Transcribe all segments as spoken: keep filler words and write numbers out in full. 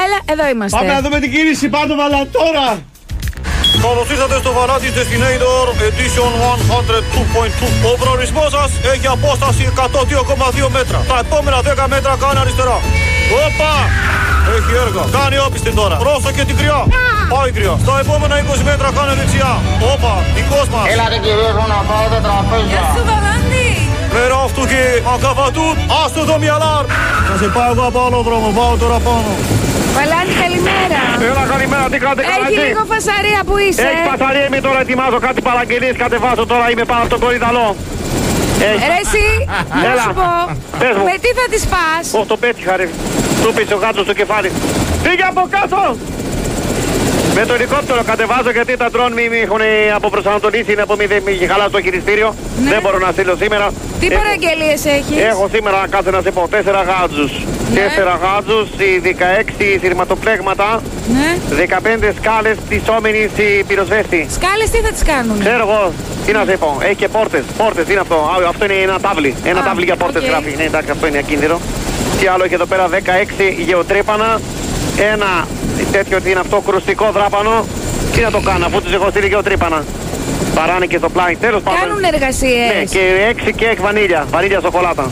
Έλα, εδώ είμαστε. Πάμε να δούμε την κίνηση, πάμε το βαλά τώρα. Καλώς ήρθατε στο Vanatis Destinator Edition εκατόν δύο κόμμα δύο. Ο προορισμός σας έχει απόσταση εκατόν δύο κόμμα δύο μέτρα. Τα επόμενα δέκα μέτρα κάνει αριστερά. Όπα! Έχει έργα. Κάνει όπιστη τώρα. Πρόσεχε την κρυά. Πάει κρυά. Στα επόμενα είκοσι μέτρα κάνει δεξιά. Όπα! Δικός μας. Έλατε κυρίως να πάω τα τραπέζια. Γεια σου, Βαλάντη. Μέρα αυτού και ακαβατούν. Άστο το μυαλάρ. Θα σε πάω εγώ από άλλο δρόμο. Πάω τώρα πάνω. Βαλάντη, καλημέρα. Έλα, καλημέρα, τι κάνετε, καλά Έχει έτσι? λίγο φασαρία που είσαι. Έχει φασαρία, είμαι τώρα, ετοιμάζω κάτι παραγγελίες, κατεβάζω τώρα, είμαι πάνω από τον κορυδαλό. Έχει. Ρε εσύ, να Έλα. σου πω, Πες μου. με τι θα τις πας? Ω, το πέτυχα ρε. Του πεις ο γάτος στο κεφάλι. Φύγε από κάτω! Με το ελικόπτερο κατεβάζω γιατί τα ντρόν μη έχουν αποπροσανατολίσει, είναι από μη δεν είχε χαλάσει το χειριστήριο. Ναι. Δεν μπορώ να στείλω σήμερα. Τι Έχω- παραγγελίες έχεις? Έχω σήμερα, κάτσε να σε πω, τέσσερα γάτζους. Ναι. Τέσσερα γάτζους, οι δεκαέξι σειρματοπλέγματα, Ναι. δεκαπέντε σκάλες πτυσσόμενης πυροσβέστη. Σκάλες τι θα τις κάνουν? Ξέρω εγώ, τι να σε πω, έχει και πόρτες. Πόρτες είναι αυτό. Α, αυτό είναι ένα τάβλι. Ένα Α, τάβλι για πόρτες οκ. γράφει. Ναι, εντάξει, αυτό είναι ακίνδυνο. Τι άλλο έχει εδώ πέρα, δεκαέξι γεωτρύπανα. Ένα τέτοιο, τι είναι αυτό, κρουστικό δράπανο. Τι να το κάνω, αφού τους έχω στείλει γεωτρύπανα. Παράνε και στο πλάι. Τέλος πάντων. Κάνουν εργασίες. Ναι, και έξι κέικ βανίλια. Βανίλια σοκολάτα.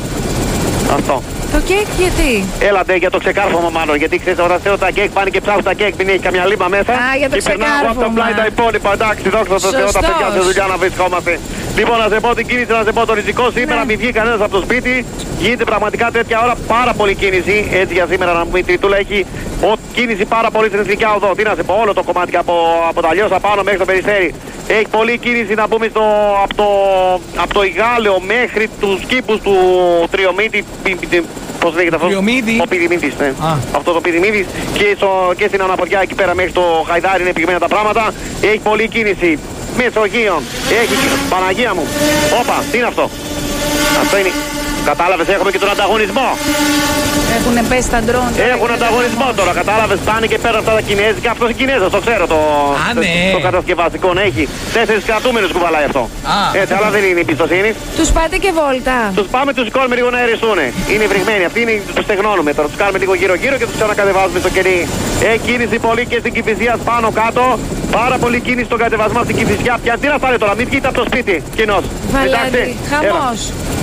Αυτό. Το κέικ γιατί? Έλατε για το ξεκάρφωμα μάλλον. Γιατί ξέρετε, όταν θέλω τα κέικ πάνε και ψάχνουν τα κέικ, μην έχει καμιά λίμα μέσα. Α, για το και περνάω από το ξεκάρφωμα. πλάι τα υπόλοιπα. Εντάξει, δόξα τω Θεώ, τα παιδιά σε δουλειά να βρισκόμαστε. Λοιπόν, να σε πω την κίνηση, να σε πω το ριζικό. Σήμερα Ναι. μην βγει κανένα από το σπίτι. Γίνεται πραγματικά τέτοια ώρα πάρα πολύ κίνηση. Έτσι για σήμερα να πούμε η Τριτούλα έχει ο, κίνηση πάρα πολύ στην Εθνικά Οδό. Τι να σε πω, όλο το κομμάτι και από, από τα Λιώσα πάνω μέχρι το Περιστέρι. Έχει πολλή κίνηση να πούμε στο, από, το, από το Ιγάλεο μέχρι τους κήπους του Τριομήτη. Πώς λέγεται αυτό? Τριομήδη. Ο Πηδημίδης, ναι. Α. Αυτό το Πηδημίδης και, στο, και στην Αναποδιά εκεί πέρα μέχρι το Χαϊδάρι είναι πηγμένα τα πράγματα. Έχει πολλή κίνηση. Μεσογείων. Έχει. Παναγία μου. Όπα, τι είναι αυτό? Αυτό είναι. Κατάλαβες, έχουμε και τον ανταγωνισμό. Έχουνε πέσει τα ντρόν. Έχουν ανταγωνισμό τώρα, κατάλαβες. Πάνε και παίρνουν αυτά τα κινέζικα. Αυτός είναι Κινέζος, το ξέρω. Το, Α, ναι. το, το κατασκευαστικό να έχει. Τέσσερις κρατούμενους κουβαλάει αυτό. Α. Έτσι, αλλά δεν είναι εμπιστοσύνη. Τους πάτε και βόλτα. Τους πάμε, τους σηκώνουμε λίγο να αιρεστούν. Είναι βρυγμένοι. Αυτοί είναι, τους στεγνώνουμε τώρα. Τους κάνουμε λίγο γύρω-γύρω και τους ξανακατεβάζουμε στο κερί. Έχει κίνηση πολύ και στην Κηφισιά πάνω κάτω. Πάρα πολύ κίνηση στον κατεβασμό στην Κηφισιά. Πια τι να πάρει τώρα, μην βγείτε από το σπίτι. Κοινός. Βαλάντη, χαμός.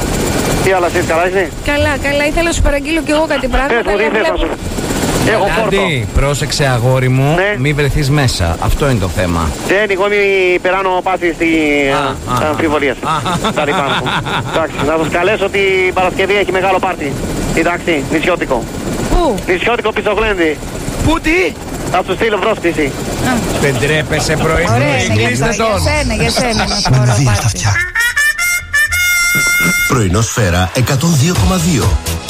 Τι άλλα εσείς, καλά είσαι? Καλά, καλά, ήθελα να σου παραγγείλω κι εγώ κάτι Πες πράγματα. μου, τι αλλά θες να βλέπω- σου. Έχω φόρτο. Άντι, πρόσεξε αγόρι μου, Ναι. μη βρεθείς μέσα. Αυτό είναι το θέμα. Δεν, εγώ μη περάνω πάση στη Α, α, αμφιβολία. α. Τα λοιπά μου. Εντάξει, να σας καλέσω την Παρασκευή έχει μεγάλο πάρτι. Εντάξει, νησιώτικο. Πού? Νησιώτικο Πισογλένδη. Πού τι? Θα σου στείλω πρόσκληση. Δεν τρέπεσαι πρωί Ωραία, πρωί, είναι για κλείστε αυτό. τον. Για σένα, για σένα. να σου πω, Με ωραίο δύο πάρτι. στα αυτιά. Πρωινό σφαίρα εκατόν δύο κόμμα δύο.